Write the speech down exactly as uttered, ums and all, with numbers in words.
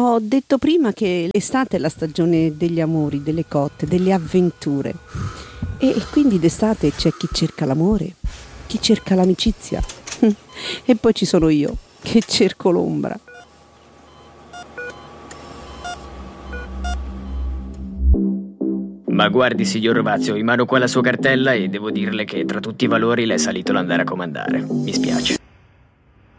Ho detto prima che l'estate è la stagione degli amori, delle cotte, delle avventure. E quindi d'estate c'è chi cerca l'amore, chi cerca l'amicizia. E poi ci sono io, che cerco l'ombra. Ma guardi, signor Rovazio, ho in mano qua la sua cartella e devo dirle che tra tutti i valori le è salito l'andare a comandare. Mi spiace.